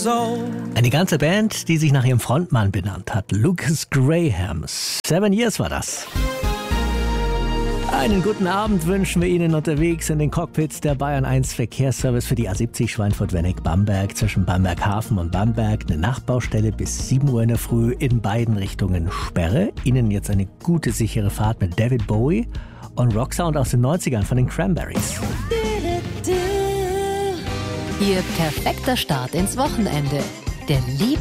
years old. Eine ganze Band, die sich nach ihrem Frontmann benannt hat, Lucas Graham. 7 Years war das. Einen guten Abend wünschen wir Ihnen unterwegs in den Cockpits der Bayern 1 Verkehrsservice für die A70 Schweinfurt-Wenneck-Bamberg zwischen Bamberg-Hafen und Bamberg. Eine Nachtbaustelle bis 7 Uhr in der Früh in beiden Richtungen Sperre. Ihnen jetzt eine gute, sichere Fahrt mit David Bowie und Rocksound aus den 90ern von den Cranberries. Ihr perfekter Start ins Wochenende. Der